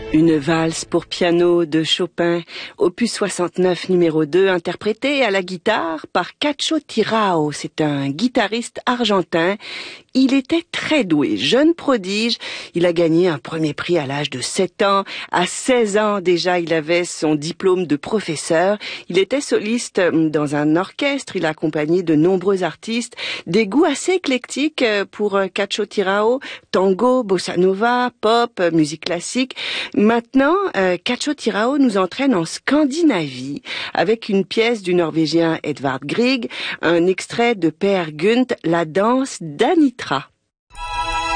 Une valse pour piano de Chopin, opus 69 numéro 2, interprété à la guitare par Cacho Tirao. C'est un guitariste argentin. Il était très doué, jeune prodige. Il a gagné un premier prix à l'âge de 7 ans. À 16 ans déjà, il avait son diplôme de professeur. Il était soliste dans un orchestre. Il a accompagné de nombreux artistes. Des goûts assez éclectiques pour Cacho Tirao. Tango, bossa nova, pop, musique classique. Maintenant, Cacho Tirao nous entraîne en Scandinavie avec une pièce du Norvégien Edvard Grieg, un extrait de Per Gynt, la danse d'Anitra.